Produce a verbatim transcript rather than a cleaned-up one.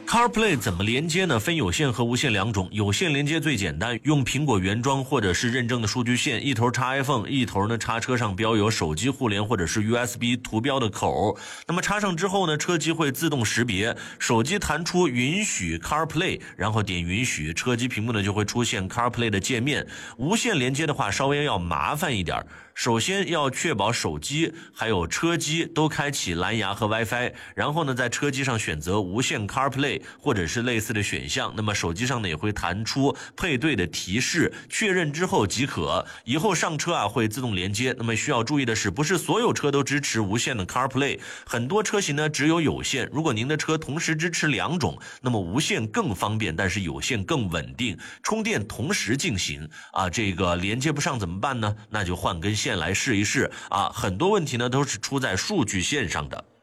CarPlay 怎么连接呢？分有线和无线两种。有线连接最简单，用苹果原装或者是认证的数据线，一头插 iPhone， 一头呢插车上标有手机互联或者是 U S B 图标的口。那么插上之后呢，车机会自动识别，手机弹出允许 CarPlay， 然后点允许，车机屏幕呢就会出现 CarPlay 的界面。无线连接的话稍微要麻烦一点，首先要确保手机还有车机都开启蓝牙和 WiFi， 然后呢在车机上选择无线 CarPlay或者是类似的选项，那么手机上呢也会弹出配对的提示，确认之后即可。以后上车啊会自动连接。那么需要注意的是，不是所有车都支持无线的 CarPlay， 很多车型呢只有有线。如果您的车同时支持两种，那么无线更方便，但是有线更稳定，充电同时进行啊。这个连接不上怎么办呢？那就换根线来试一试啊。很多问题呢都是出在数据线上的。